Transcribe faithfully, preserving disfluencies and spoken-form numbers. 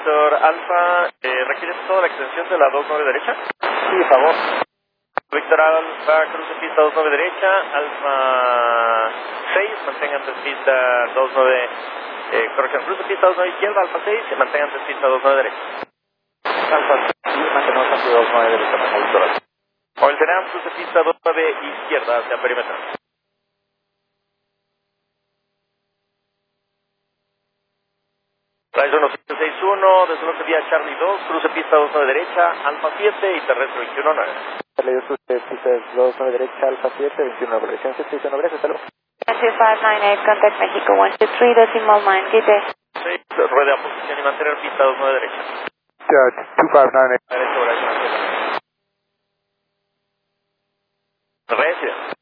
Víctor Alfa, eh, ¿requieres toda la extensión de la dos nueve derecha? Sí, por favor. Víctor Alfa, cruce pista dos nueve derecha, Alfa seis, mantengan pista dos nueve, eh, corrección, cruce pista dos nueve izquierda, Alfa seis, mantengan pista dos nueve derecha. Alfa seis, mantenemos pista dos nueve derecha, por favor, Víctor Alfa. Oil Teram, cruce pista dos nueve izquierda hacia perímetro. Traes uno siete seis uno, desde vía Charlie dos, cruce pista dos nueve derecha, Alfa siete y terrestre veintiuno nueve. Charlie dos, cruce pista dos nueve derecha, Alfa siete, veintiuno nueve, licencia seis uno, gracias, hasta luego. two five nine eight, contact Mexico one two three, decimal nine, good day. seis, ruede a posición y mantener pista dos nueve derecha. Yeah, two five nine eight. Derecha, derecha, derecha. Resident.